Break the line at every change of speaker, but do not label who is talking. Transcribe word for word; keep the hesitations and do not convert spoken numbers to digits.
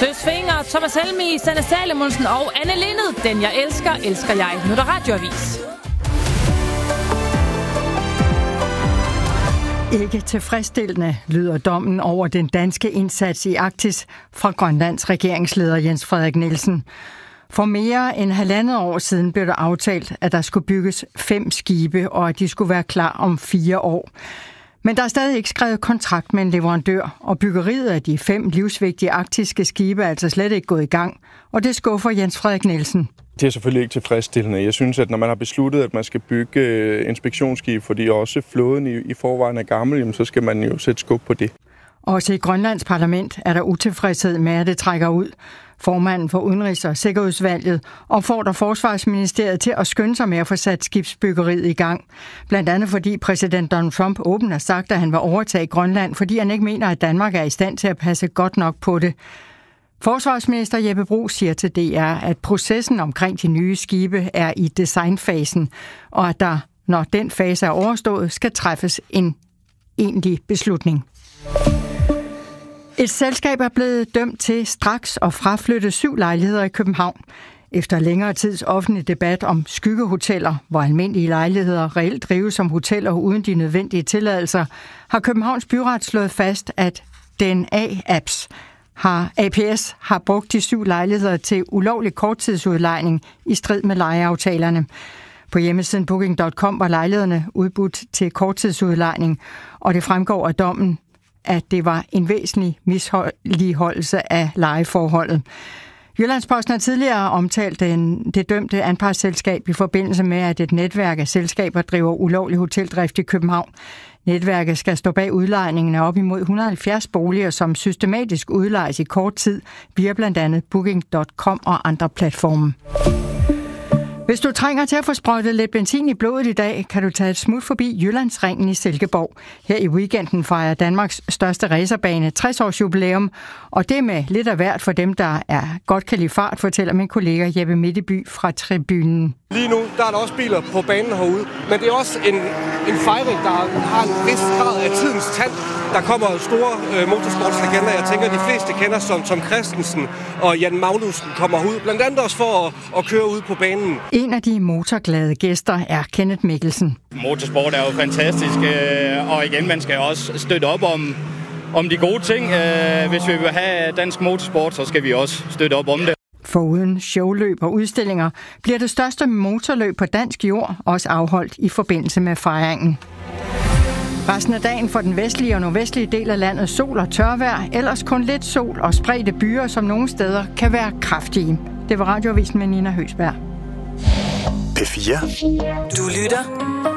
Søs Finger, Thomas Helmi, Sanne Salomonsen og Anne Lindet. Den jeg elsker, elsker jeg. Nu er der radioavis.
Ikke tilfredsstillende lyder dommen over den danske indsats i Arktis fra Grønlands regeringsleder Jens Frederik Nielsen. For mere end halvandet år siden blev der aftalt, at der skulle bygges fem skibe, og at de skulle være klar om fire år. Men der er stadig ikke skrevet kontrakt med en leverandør, og byggeriet af de fem livsvigtige arktiske skibe er altså slet ikke gået i gang, og det skuffer Jens Frederik Nielsen.
Det er selvfølgelig ikke tilfredsstillende. Jeg synes, at når man har besluttet, at man skal bygge inspektionsskib, fordi også flåden i, i forvejen er gammel, jamen, så skal man jo sætte skub på det.
Også i Grønlands parlament er der utilfredshed med, at det trækker ud. Formanden for Udenrigs- og Sikkerhedsudvalget opfordrer Forsvarsministeriet til at skynde sig med at få sat skibsbyggeriet i gang. Blandt andet fordi præsident Donald Trump åbent har sagt, at han vil overtage Grønland, fordi han ikke mener, at Danmark er i stand til at passe godt nok på det. Forsvarsminister Jeppe Bruus siger til D R, at processen omkring de nye skibe er i designfasen, og at der, når den fase er overstået, skal træffes en egentlig beslutning. Et selskab er blevet dømt til straks at fraflytte syv lejligheder i København. Efter længere tids offentlig debat om skyggehoteller, hvor almindelige lejligheder reelt drives som hoteller uden de nødvendige tilladelser, har Københavns Byret slået fast, at D N A-apps har A P S har brugt de syv lejligheder til ulovlig korttidsudlejning i strid med lejeaftalerne. På hjemmesiden booking punktum com var lejlighederne udbudt til korttidsudlejning, og det fremgår af dommen, at det var en væsentlig misligholdelse af lejeforholdet. Jyllandsposten har tidligere omtalt den, det dømte anpartsselskab i forbindelse med, at et netværk af selskaber driver ulovlig hoteldrift i København. Netværket skal stå bag udlejningen af op imod et hundrede og halvfjerds boliger, som systematisk udlejes i kort tid via blandt andet booking punktum com og andre platforme. Hvis du trænger til at få sprøjtet lidt benzin i blodet i dag, kan du tage et smut forbi Jyllandsringen i Silkeborg. Her i weekenden fejrer Danmarks største racerbane tres års jubilæum, og det med lidt af hvert for dem, der er godt kan lide fart, fortæller min kollega Jeppe Mitteby fra tribunen.
Lige nu der er der også biler på banen herude, men det er også en, en fejring, der har en vis grad af tidens tand. Der kommer store øh, motorsportslegender, jeg tænker, de fleste kender som Tom Christensen og Jan Magnussen kommer ud, blandt andet også for at, at køre ud på banen.
En af de motorglade gæster er Kenneth Mikkelsen.
Motorsport er jo fantastisk, øh, og igen, man skal også støtte op om, om de gode ting. Øh, hvis vi vil have dansk motorsport, så skal vi også støtte op om det.
Foruden showløb og udstillinger bliver det største motorløb på dansk jord også afholdt i forbindelse med fejringen. Resten af dagen for den vestlige og nordvestlige del af landet sol og tørvejr, ellers kun lidt sol og spredte byer, som nogle steder kan være kraftige. Det var Radioavisen med Nina Høsberg.
P fire.
Du lytter